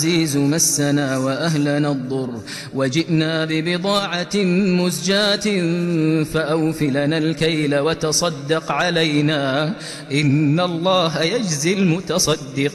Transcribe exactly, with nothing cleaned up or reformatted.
العزيز مسنا وأهلنا الضر وجئنا ببضاعة مزجاة فأوف لنا الكيل وتصدق علينا إن الله يجزي المتصدق